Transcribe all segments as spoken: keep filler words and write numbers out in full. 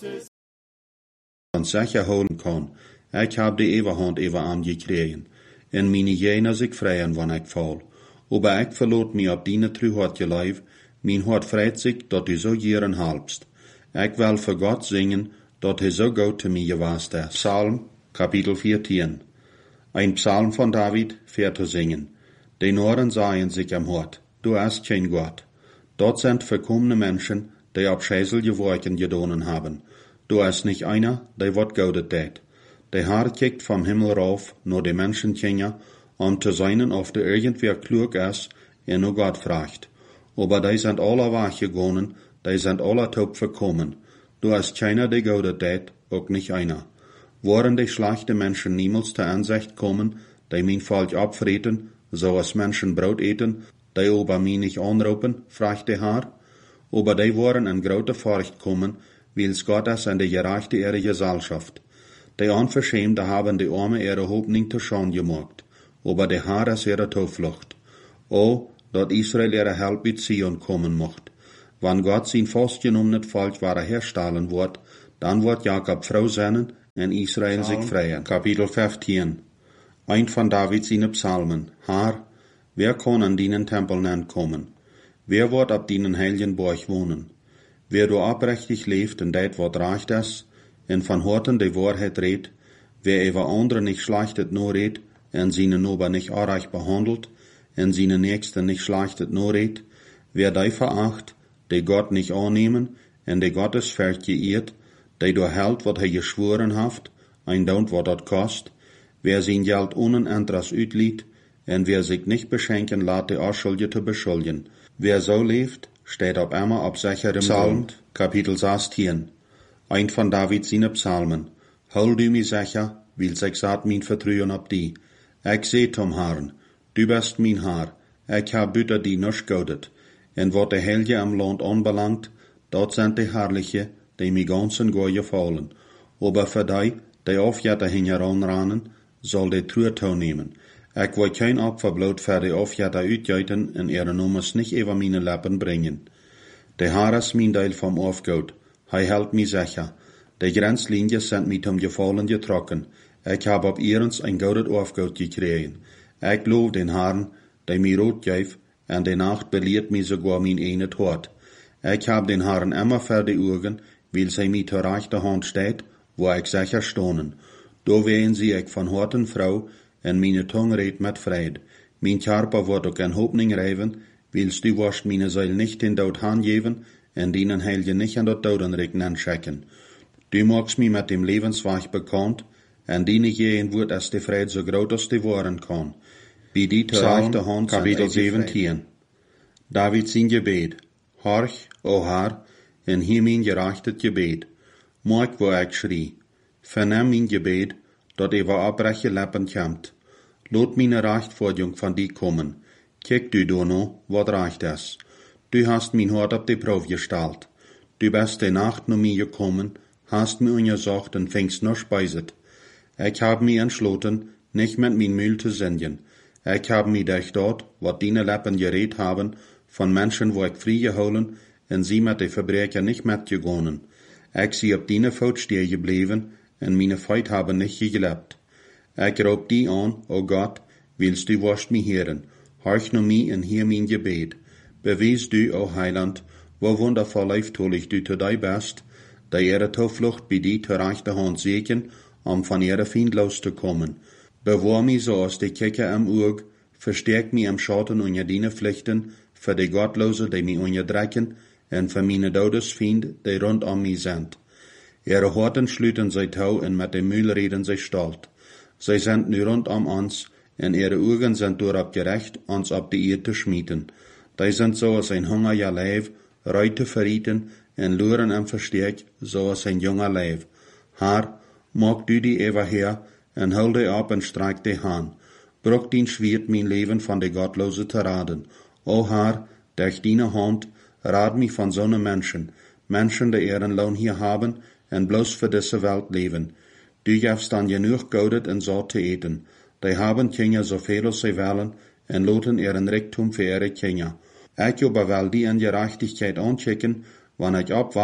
En zeker houden kan. Ik heb de eeuwigheid even aan gekregen. En mijn jener zich vrijen wanneer ik val. Aber ik verloot mij op die truheid je lijf. Mijn hart vreit zich dat u zo jaren helpst. Ik wil voor God zingen dat hij zo goed te mij geweest is. Psalm, kapitel veertien. Ein Psalm von David, für zu singen. Die Noren sagen sich am Hort, du hast kein Gott. Dort sind verkommene Menschen, die abscheuliche Worten gedonen haben. Du hast nicht einer, der wat Gutes tät. Der Herr kijkt vom Himmel rauf, nur die Menschenkinder, um zu seinen, ob der irgendwer klug ist, er nur Gott fragt. Aber die sind alle weggegangen, die sind alle taub verkommen. Du hast keiner, der Gutes tät, auch nicht einer. Waren die schlechte Menschen niemals zur Ansicht kommen, die mein Volk abfreten, so als Menschen Brot eten, die aber mich nicht anrufen, fragt der Herr. Aber die waren in große Furcht kommen, weil's Gott ist in der gerechte ihre Gesellschaft. Die Unverschämte haben die Arme ihre Hoffnung zu Schande gemacht, aber der Herr ist ihre Zuflucht. O, dat Israel ihre Hilfe mit Zion kommen mocht. Wann Gott sein festgenommenes Volk wieder herstellen wird, dann wird Jakob froh sein, en Israel sich freien. Kapitel fünfzehn. Ein von Davids seine Psalmen. Herr, wer kann an deinen Tempel kommen? Wer wird ab deinen heiligen Burg wohnen? Wer du abrechtig lebt und dat wat recht ist, en von Horten die Wahrheit redt, wer über andere nicht schlechtet nur redt, en seine Nober nicht unrecht behandelt, en seine Nächsten nicht schlechtet nur redt, wer die veracht, die Gott nicht annehmen, en die Gottes Feld geirrt, die du hält, wat er geschworen haft, ein Daunt, wat dat kost, wer sein Geld ohne Interesse utliet, en wer sich nicht beschenken lässt, die Unschuldige beschuldigen. Wer so lebt, steht auf einmal auf sicherem Psalm, Kapitel sechzehn. Ein von David seine Psalmen. Hol du mich sicher, weil sich satt mein Vertrauen auf die. Ich seh zum Herrn, du bist mein Herr, ich hab büter die nisch gaudet. En wat der Helge am Land anbelangt, dort sind die Herrliche, die mi ganzen Goy gefallen. Aber für die, die Aufjätter hinheranrannen, soll die True nehmen. Ich will kein Opferblut für die Aufjätter uitjuiten en ihre Nummers nicht über meine Lippen bringen. Der Herr ist mein Teil vom Aufgut, hij hält mich sicher. Die Grenzlinien sind mit dem Gefallen getrokken. Ich hab ab ihrens ein gutes Aufgut gekriegt. Ich lob den Herrn, der mir Rot gäf, en die Nacht belehrt mich sogar mein eine Tod. Ich hab den Herrn immer für die Augen, weil sie mir zur rechten Hand steht, wo ich sicher stohnen. Da wehen sie ich von Horten Frau, en meine Tongue redt mit Fried. Mein Körper wird auch in Hoffnung reiven, weil's du wirst meine Seele nicht in Tod hangeben, en deinen Heiligen nicht an der Totenreck schicken. Du magst mich mit dem Lebensweg bekannt, en deine Gehen wird als die Fried so groß als die waren kann. Wie die zur rechten Hand Kapitel siebzehn. David sein Gebet. Horch, o Herr, en hier mein gerechtes Gebet. Mag wo ich schrie. Vernimm mein Gebet, dat über abbreche Lippen kommt. Lot meine Rechtforderung von dir kommen. Kijk du da no, wat recht ist. Du hast mein Hort auf die Probe gestellt. Du bist die Nacht noch mir gekommen, hast mir ungesagt und fängst noch speiset. Ich hab mich entschlossen, nicht mit mein Müll zu senden. Ich hab mich durch dort, wat deine Lippen geredet haben, von Menschen, wo ich frei geholen, en sie mit die Verbrecher nicht mitgegangen. Ich sie auf deine Fout stehen geblieben, en meine Feut haben nicht gelebt. Ich raub die an, o Gott, willst du wirst mich hören. Horch nur mich en hier mein Gebet. Beweis du, o Heiland, wo wundervoll leiftolig du zu dir bist, da ihre Zuflucht bei dir zur rechten Hand sehen, um von ihrer Feind loszukommen. Bewahr mich so aus die Kicke am Auge, verstärk mich am Schatten unter deine Pflichten, für die Gottlose, die mich unterdrücken, und für meine Todesfeinde, die rund um mich sind. Ihre Horten schlüten sie tau und mit dem Müll reden sie stolz. Sie sind nu rund um uns, und ihre Augen sind durchab gerecht, uns ab die Erde zu schmieden. Die sind so als ein Hunger ja Leib, Reute verrieten, und luren am Verstärk, so als ein junger Leib. Herr, mag du die Eva her, und hol die ab und streik die Hand. Bruch din Schwert mein Leben von der Gottlose zu raden. O Herr, durch deine Hand, rad mich von so ne Menschen, Menschen, die ihren Lohn hier haben, und bloß für diese Welt leben. Du gibst dann genug Goudet und so zu eten. Die haben Kinder so viel als sie wollen, und loten ihren Reichtum für ihre Kinder. Ich aber will die in Gerechtigkeit anschicken, wenn ich abweich,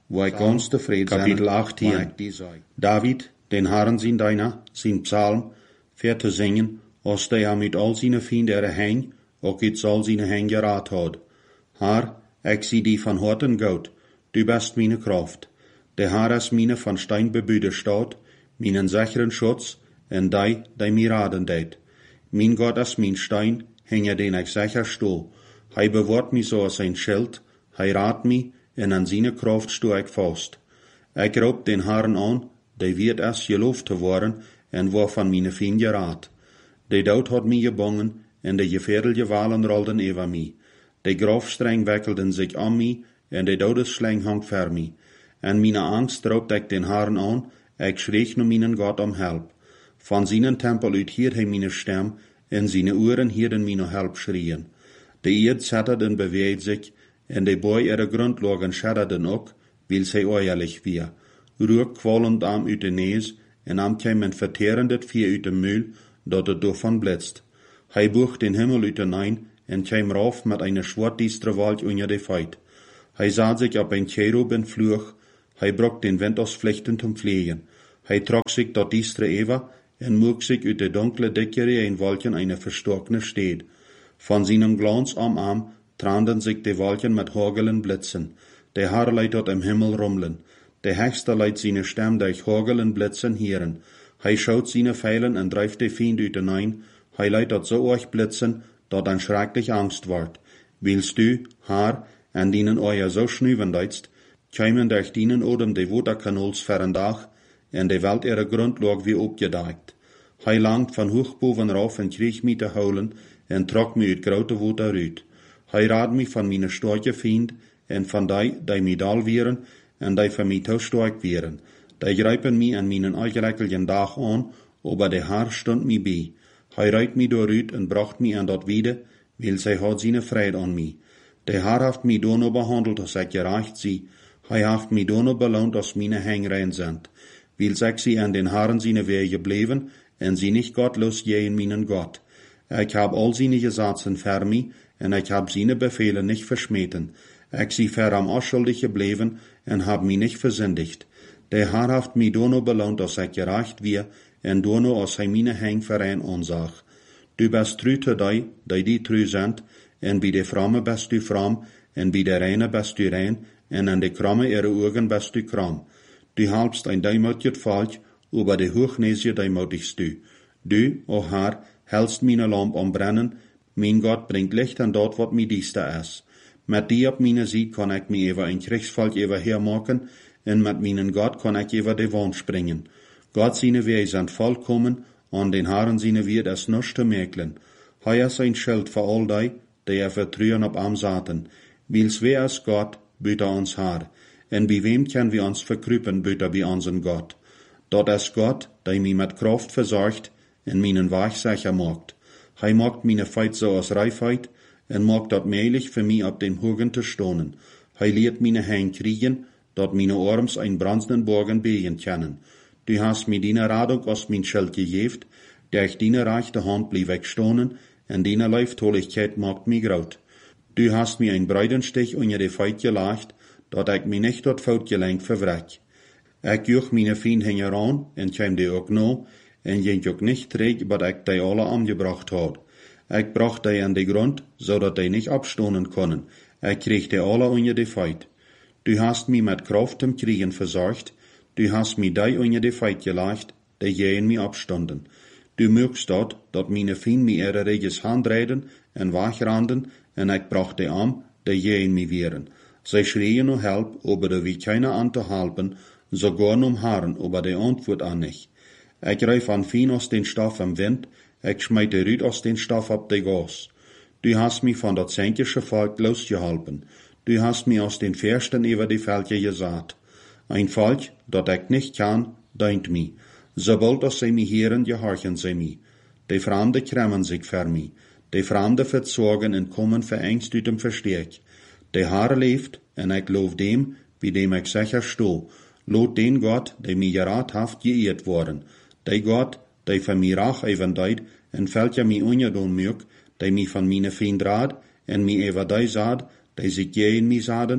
wo ich ganz tevreden bin. Kapitel achttien. David, den Herren zijn deiner, zijn Psalm, für te zingen, als der er mit all seine Fienden erhäng, auch jetzt all seine Hänge geraten hat. Herr, ich zie die van Horten Gott, du bist meine Kraft. Der Herr ist meine von Stein bebühte Stadt, meinen sicheren Schutz, en die, die mir raden deed. Mein Gott ist mein Stein, hinter den ich sicher sto. Hij bewahrt mich so als ein Schild, hij raadt mich, en an seine Kraft sto ich fast. Ich roep den Herrn an, der wird es geloofd te worden, en war von meine Fienden geraad. Der Dood hat mich gebangen, en de gefährliche Walen rollten über mich. De Grafstreng wickelten sich an mich, en de Todesschläng hang vor mich. En meine Angst roopt ich den Herrn an, ich schreeg nur meinen Gott um Help. Von seinen Tempel uit hiert hij meine Stem, en seine Ohren hierden meine Help schrien. De Erd zettert en beweegt sich, en de Boy ihre Grundlagen schadderden ook, weil sie eierlich wir. Ruck qualend am uit de Nees, en am kiem een verterendet Vier uit de Mühl, dat het davon blitzt. Hij bucht den Himmel uit de Nein, en kiem rauf mit einer schwartdiestre Wald unter de Feit. Hij sah sich op ein Cherub en vloog, hij brok den Wind aus Flechten zum Pflegen. Hij trok sich dat diestre Eva, en moog sich uit de dunkle Dickerei in Wolken eine verstockene Steed. Von seinem Glanz am Arm tranden sich de Wolken mit Hagelen blitzen. Der Herr leidt dort im Himmel rummeln. Der Höchste leidt seine Stimme durch Hagelen blitzen hieren. Hij schaut seine Pfeilen en dreift de Fiend uit de Nein. Hij leidt dort so euch blitzen, dat ein schrecklich Angst ward. Willst du, Herr, en dienen euer so schnüven deitst, kämen durch dienen odem de Waterkanols verendach, en de Welt ihre Grundlag wie opgedagt. Hij langt van hoogboven rauf en krieg mij te holen, en trok mij uit grote water uit. Hij raad mij van mijn storke Fiend, en van die, die mij dal wieren, en die van mij te stork wieren. Die grijpen mij aan mijn uitgerekkeljen dag aan, aber de Herr stond mij bij. Hij reidt mij dooruit en bracht mij aan dat wiede, weil zij had zijn vrede aan mij. De Herr heeft mij dono behandeld als ik gerecht zie. Hij heeft mij dono beloond als mijn heng rein zijn. Weil zij sie aan den Herren zijn wege bleven, en sie nicht gottlos gehen meinen Gott. Ich hab all seine Gesetze für mich, en ich hab seine Befehle nicht verschmeten. Ich sie für am unschuldig gebleven, en hab mich nicht versündigt. Der Herr hat mich dono belohnt, als ich gerecht wir, en dono als hij meine heng verein ansag. Du bist true te die, die die true sind, en bij de frome bist du fromm, en bij de reine bist du rein, en an de kromme ihre Augen bist du krom. Du halbst ein deimutiget Volk, aber de Hochnesje deimotigst du. Du, o Herr, hältst meine Lamp am brennen, mein Gott bringt Licht an dort, wat mi diester is. Met die op meine Sieg kann ich mi über ein Kriegsvolk über hermaken, en met meinen Gott kann ich über de Wand springen. Gott seine Wege sind vollkommen, an den Herren seine wird es nicht zu mäkeln. Hij is ein Schild für all die, die er vertrauen op am zaten. Wils wer is Gott, büter uns Herr. En bij wem können wir uns verkrüpen, büter bei unseren Gott. Dat is Gott, der mich mit Kraft versorgt, en meinen Weg sicher macht. Hij macht meine Feit so aus Reifheit, en macht dat meilig für mich ab dem Hogen zu stonen. Hij leert meine Hände kriegen, dat meine Arms ein brandenden Bogen begen können. Du hast mir deine Radung aus mein Schild gegeben, der ich deine rechte Hand blieb wegstonen, en deine Leiftoligkeit macht mich graut. Du hast mir ein Breidenstich unter die Feit gelegt, dat ich mich nicht dort Foutgelenk verwreck. Ich juch meine Fiend heran, en kem die ook no, en jent ook nicht träg, wat ich die alle angebracht had. Ich bracht die an die Grund, so dat die nicht abstonen können. Ich krieg die alle unter die Feit. Du hast mich mit Kraft zum Kriegen versorgt, du hast mich die unter die Feit gelegt, die jenen mich abstonden. Du mögst dort, dat meine Fiend mir ihre reges Hand reden en wegranden, en ich bracht die am, die jenen mich wieren. Sie schrien um Help, aber da wie keiner an zu helpen, sogar um Herren, aber die Antwort an nicht. Ich greif an Fien aus den Stoff am Wind, ich schmeid die Rüd aus den Stoff ab de Gas. Du hast mich von dat zänkische Volk losgehalten. Du hast mich aus den Fürsten über die Völker gesagt. Ein Volk, dat ich nicht kann, deint mi. Sobald als sie mich hören, gehorchen sie mi. Die Fremde kremmen sich für mi. Die Fremde verzogen und kommen verängst uit dem Versteck. Der Herr leeft, en ich lof dem, wie dem ich sicher sto. Lot den Gott, der mir gerat haft, geehrt worden. Der Gott, der von mir rach even deid, en welcher mi ungedon mög, der mi von meine Fiend rad, en mi ever dei saad, der sich gehen mi saden,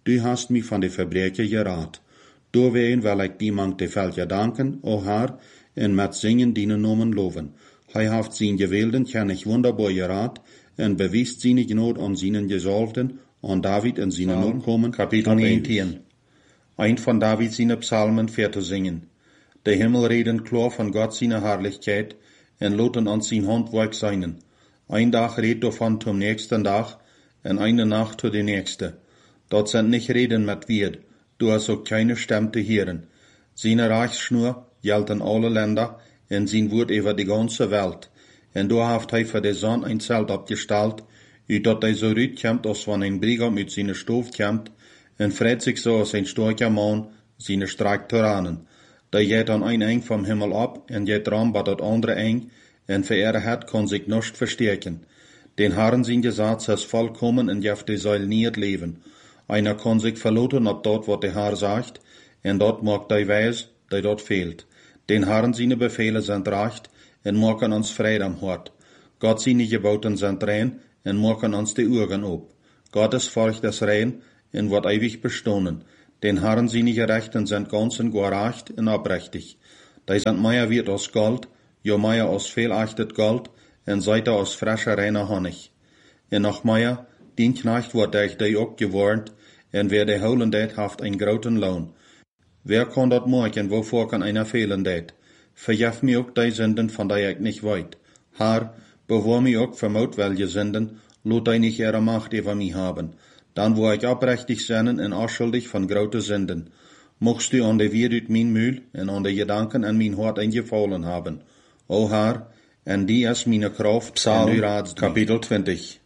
Du hast mich van de Verbrecher geraad. Doorween wil ik die mank de velje danken, o Herr, en met zingen dienen nomen loven. Hij heeft zijn gewilden kennig wunderbar geraad, en bewiest zijn genood aan zijn gezalfden, aan David en zijn opkomen. Kapitel negentien. Ein von David seine Psalmen für zu singen. De Himmel reden klar von Gott seine Herrlichkeit, en loten ans sein Handwerk seinen. Ein Tag redet davon zum nächsten Tag, en eine Nacht zu der nächste. Dort sind nicht Reden mit Wied, du hast auch keine Stimme zu hören. Seine Reichsschnur gilt in alle Länder, en sein Wort über die ganze Welt. En du haft hij für die Sonne ein Zelt abgestellt, u dat hij so rüt kommt, als wenn ein Brigam mit seine Stof kommt, en freut sich so als ein starker Mann, seine Streik zu ranen. Da geht an ein Eng vom Himmel ab, en geht dran bei dat andere Eng, en für ihre Hat kann sich nicht verstärken. Den Herren sein Gesetz ist vollkommen, en jeft die soll nie het leben. Einer kann sich verloten ob dort, wat der Herr sagt, en dort mag die weiß, die dort fehlt. Den Herren seine Befehle sind recht, en machen uns Frieden am Hort. Gott seine Geboten sind rein, en machen uns die Augen op. Gottes Furcht ist rein, en wird ewig bestohnen. Den Herren seine Gerechten sind ganz und gar recht en oprechtig. Die sind mehr wert als Gold, jo mehr als viel achtet Gold, en seid als frischer reiner Honig. En noch mehr, den Knecht wird euch die auch gewarnt, en wer die holen det, haft ein großen Lohn. Wer kann dat machen, wovor kann einer fehlen det? Verjef mir auch die Sünden, von der ich nicht weit. Herr, bewahr mich auch für welche Sünden, lot die nicht ihre Macht über mich haben. Dann wo ich oprechtig sein en unschuldig von grote Sünden. Mochtst du an der Wirut mein Mühl en an die Gedanken an mein Hort eingefallen haben. O Herr, en die ist meine Kraft, Psalm, en Kapitel zwanzig.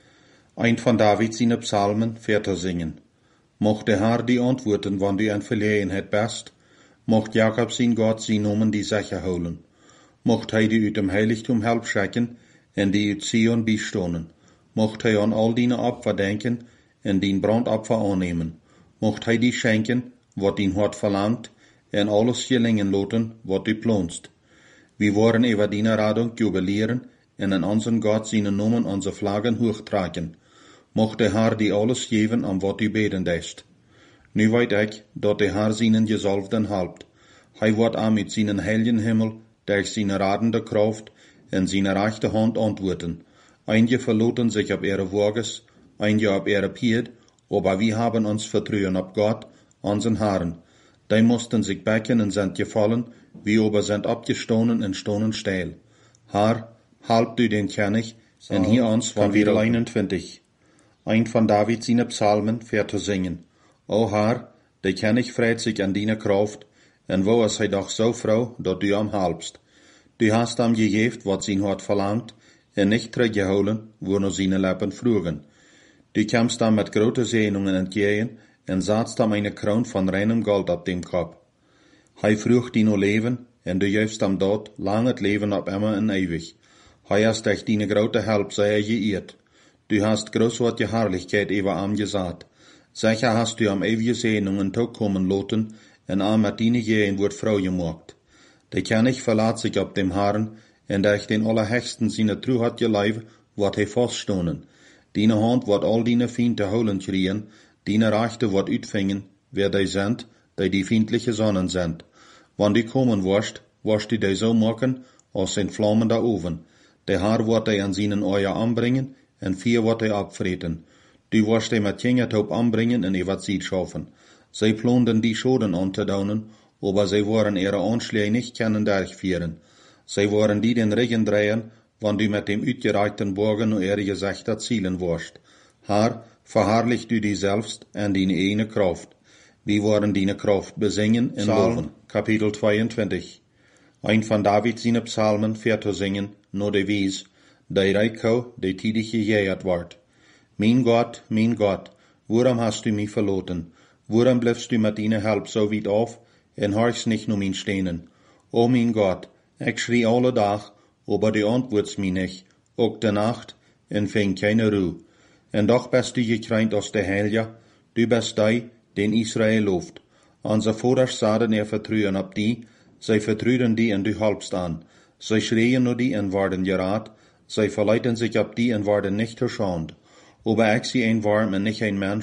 Ein von David seine Psalmen, vierte singen. Mocht der Herr die antworten, wann du ein Verlegenheit bist, mocht Jakob sein Gott sein Nomen die Sache holen. Mocht hij die uit dem Heiligtum help schicken, en die uit Zion bijstonen. Mocht hij an all deine Opfer denken, en dien Brandopfer annehmen. Mocht hij die schenken, wat dien Hort verlangt, en alles gelingen loten, wat du planst. Wir wollen über deine Radung jubilieren, en an unseren Gott seine Nomen unsere Flaggen hochtragen. Mocht der Herr die alles geben, am wat du beten dest. Nu weet ik, dat der Herr seinen Gesalbten helpt. Hij wordt aan mit seinen heiligen Himmel, durch seine radende Kraft, en seine rechte Hand antworten. Einige verloten sich auf ihre Wages, einige auf ihre Pied, aber wir haben uns vertrauen auf Gott, unseren Herrn. Die mussten sich becken und sind gefallen, wir aber sind abgestohlen und stohnen still. Herr, halb du den König, en hier uns von wieder einundzwanzig. Ein von David seine Psalmen, vier zu singen. O Herr, der König freut sich an deine Kraft, en wo ist hij doch so froh, dat du am halbst. Du hast ihm gegeben, wat sein Hort verlangt, en nicht teruggeholen, wo nur seine Lippen frugen. Du kamst ihm mit grote Segnungen entgegen, en saßt ihm eine Krone von reinem Gold auf dem Kopf. Hij frucht dino Leben, en du gibst ihm dort langes Leben ab immer en ewig. Hij hast dich deine grote Help sehr geirrt. Du hast großartige Herrlichkeit über ihm gesagt. Sicher hast du am ewige Segnungen toekommen loten, en aan met deine Gehen wordt vrouw gemaakt. Der König verlaat sich auf dem Herrn, en durch den Allerhöchsten seine True hat geleib, wird hij feststonen. Deine Hand wird all deine Feinde holen kriegen, deine Rechte wird uitvingen, wer die sind, die die feindliche Sonnen sind. Wann die kommen wirst, wirst du die so machen, als ein flammender Ofen. Der Herr wird die an seinen Eier anbringen, en vier wird die abfreten. Du wirst die mit Kingertop anbringen en über Zeit schaffen. Sie planten die Schoden anzudaunen, aber sie wollen ihre Anschläge nicht können durchführen. Sie wollen die den Regen drehen, wann du mit dem uitgereichten Bogen nur ihre Gesichter zielen wirst. Herr, verherrlich du dich selbst und deine eine Kraft. Wir wollen deine Kraft besingen und loben. Kapitel zweiundzwanzig. Ein von David seine Psalmen für zu singen, nur die Wies, die Reiko, die tidig gejährt wird. Mein Gott, mein Gott, warum hast du mich verloren? Warum bleibst du mit deiner Help so weit auf, en horchst nicht nur mein Stehnen? O mein Gott, ich schrie alle Tag, aber du antwortst mich nicht, auch der Nacht, en fing keine Ruhe. En doch bist du gekränkt aus der Heilige, du bist die, den Israel lobt. Unser Vaters sahen er vertrauen auf die, sie vertrauen die en du halbst an. Sie schreien nur die en worden gerat, sie verleiten sich auf die en worden nicht geschont. Aber ich sie ein Warm en nicht ein Mensch,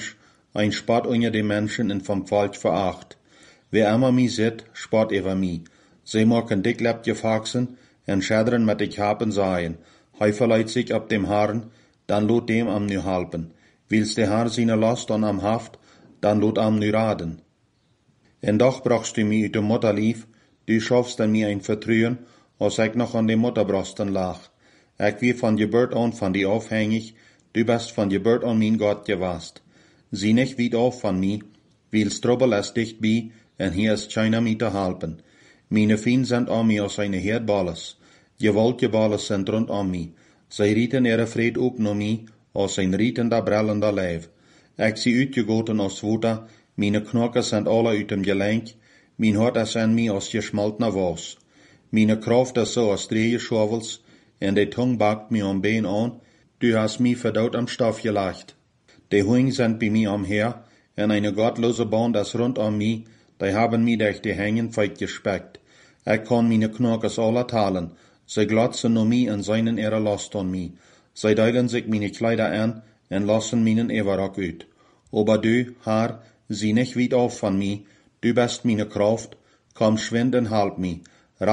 ein Spott unter de Menschen en vom Volk veracht. Wer immer mi sit, spott over mi. Sie mocken dick lepje faxen en schäderen met de kapen saaien. Hij verleiht sich ab dem Haaren, dann lot dem am nu halpen. Wils de Haar sine last dan am haft, dann lot am nu raden. En doch brachst du mi uit de Mutterlief, du schaffst an mi ein Vertrühen, als ik noch an de Mutterbrosten lag. Ik wie van Geburt an van die afhängig, du bist van Geburt an min Gott gewast. Zie nicht weit auf van mi, wils Trouble ist dicht bi, en hier ist keiner mi te halpen. Meine Fien sind an mi als eine Herdballes. Gewaltgeballes sind rund an mi. Zij rieten ihre Vrede ook no mi, als een rietender, brellender lijf. Ik zie uitgegoten als water, meine knokken sind alle uit dem gelenk, mijn hart is in mi als geschmaltener was. Meine kraft is so als drie schovels, en de tong bakt mi am been an, du hast mi verdaut am Stoff gelacht. De Huingen sind bei mi am Her, en eine gottlose Band is rund an mi, die haben mi durch die Hängen feit gespeckt. Ik kann meine knokkes alle talen, zij glotzen no mi en seinen ihre Last an mi. Zij deilen sich meine Kleider an en lassen meinen Everrock uit. Aber du, Haar, sieh nicht weit auf von mi, du bist meine Kraft, komm schwind en halb mi.